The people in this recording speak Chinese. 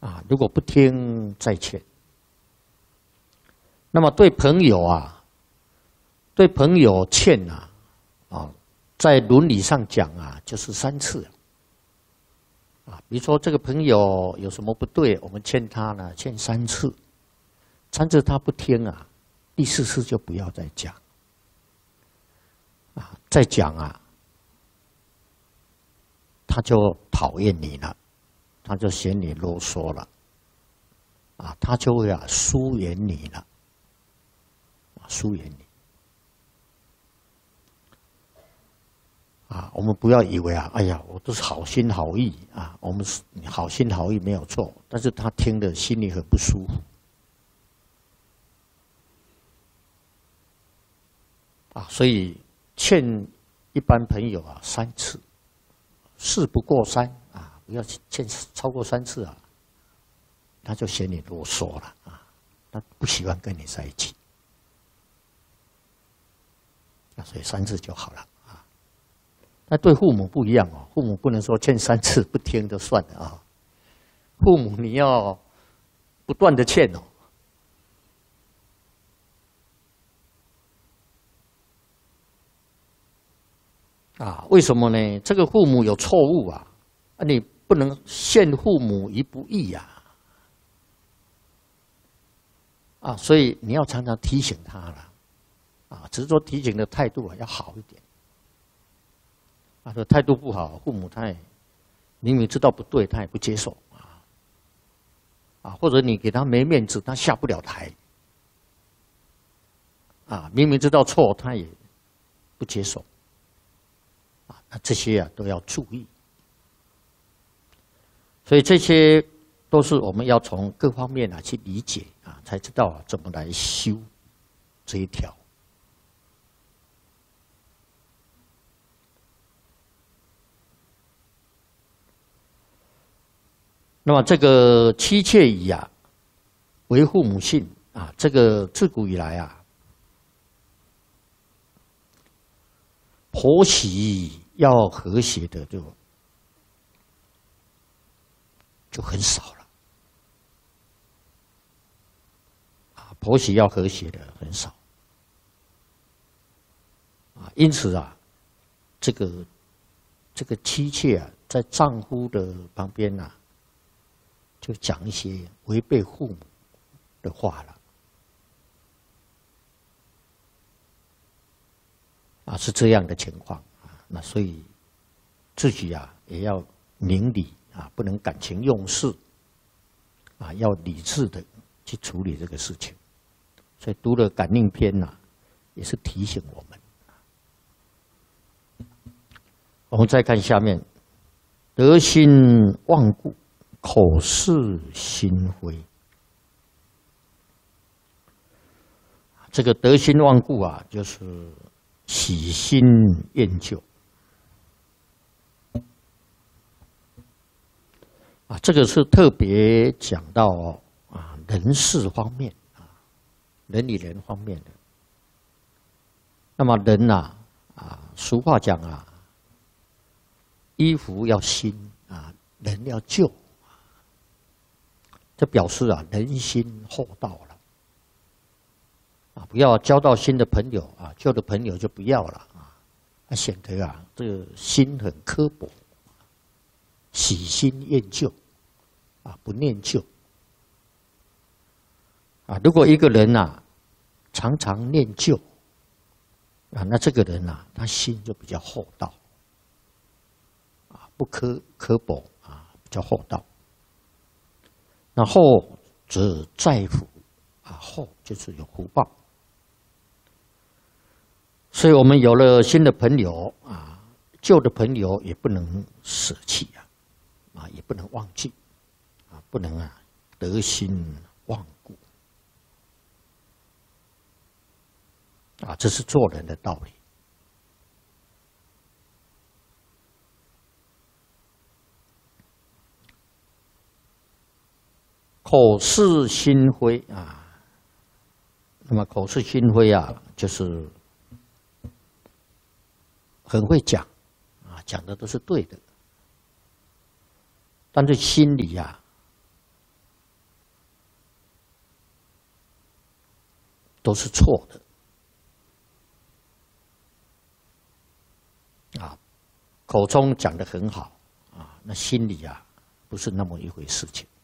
啊，如果不听再劝。那么对朋友啊，对朋友劝啊，啊，在伦理上讲啊，就是3次。啊，比如说这个朋友有什么不对，我们劝他呢，劝3次，3次他不听啊，第4次就不要再讲。啊，再讲啊，他就讨厌你了，他就嫌你啰嗦了，啊，他就会疏远你了。疏远你啊！我们不要以为啊，哎呀，我都是好心好意啊，我们是好心好意没有错，但是他听了心里很不舒服啊，所以劝一般朋友啊3次，事不过3啊，不要劝超过3次啊，他就嫌你啰嗦了啊，他不喜欢跟你在一起。所以3次就好了啊。那对父母不一样哦，父母不能说劝3次不听就算了啊。父母你要不断的劝哦。啊，为什么呢？这个父母有错误啊，你不能陷父母于不义呀。啊，所以你要常常提醒他了。啊，只是说提醒的态度要好一点。啊，说态度不好，父母他也明明知道不对，他也不接受啊。啊，或者你给他没面子，他下不了台。啊，明明知道错，他也不接受。啊，那这些啊都要注意。所以这些都是我们要从各方面啊去理解啊，才知道怎么来修这一条。那么这个妻妾仪啊，为父母信啊，这个自古以来啊，婆媳要和谐的就很少了。啊，婆媳要和谐的很少。啊，因此啊，这个妻妾啊，在丈夫的旁边啊，就讲一些违背父母的话了。啊，是这样的情况啊。那所以自己啊也要明理啊，不能感情用事啊，要理智的去处理这个事情。所以读了《感应篇》呐，也是提醒我们。我们再看下面，德心忘故，口是心非。这个德心忘故啊，就是喜新厌旧啊，这个是特别讲到啊人事方面啊，人与人方面的。那么人呐啊，俗话讲啊，衣服要新啊，人要旧。这表示啊，人心厚道了啊，不要交到新的朋友啊，旧的朋友就不要了啊，显得啊这个心很刻薄，喜新厌旧啊，不念旧啊。如果一个人呐常常念旧啊，那这个人呐他心就比较厚道啊，不刻薄啊，比较厚道。那厚则载福啊，厚就是有福报。所以我们有了新的朋友啊，旧的朋友也不能舍弃啊，也不能忘记啊，不能啊得心忘故啊，这是做人的道理。口是心非啊，那么口是心非啊，就是很会讲啊，讲的都是对的，但是心里啊都是错的。口中讲得很好，那心里不是那么一回事情。